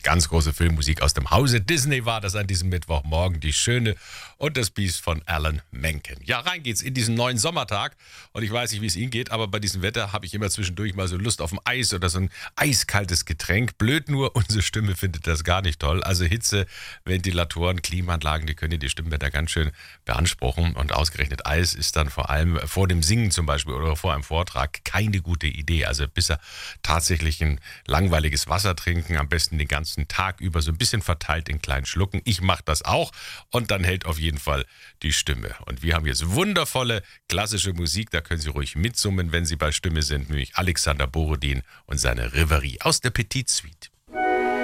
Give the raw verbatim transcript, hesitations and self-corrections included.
Ganz große Filmmusik aus dem Hause Disney war das an diesem Mittwochmorgen. Die Schöne und das Biest von Alan Menken. Ja, rein geht's in diesen neuen Sommertag. Und ich weiß nicht, wie es Ihnen geht, aber bei diesem Wetter habe ich immer zwischendurch mal so Lust auf ein Eis oder so ein eiskaltes Getränk. Blöd nur, unsere Stimme findet das gar nicht toll. Also Hitze, Ventilatoren, Klimaanlagen, die können die Stimme da ganz schön beanspruchen. Und ausgerechnet Eis ist dann vor allem vor dem Singen zum Beispiel oder vor einem Vortrag keine gute Idee. Also bis er tatsächlich ein langweiliges Wasser trinken, am besten den ganzen Tag über so ein bisschen verteilt in kleinen Schlucken. Ich mache das auch und dann hält auf jeden Fall die Stimme. Und wir haben jetzt wundervolle klassische Musik, da können Sie ruhig mitsummen, wenn Sie bei Stimme sind, nämlich Alexander Borodin und seine Reverie aus der Petite Suite.